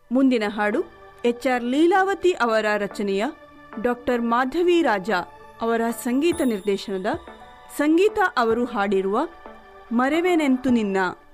ಮುಂದಿನ ಹಾಡು HR ಲೀಲಾವತಿ ಅವರ ರಚನೆಯ ಡಾಕ್ಟರ್ ಮಾಧವಿ ರಾಜ ಅವರ ಸಂಗೀತ ನಿರ್ದೇಶನದ ಸಂಗೀತ ಅವರು ಹಾಡಿರುವ ಮರೆವೆನೆಂತು ನಿನ್ನ.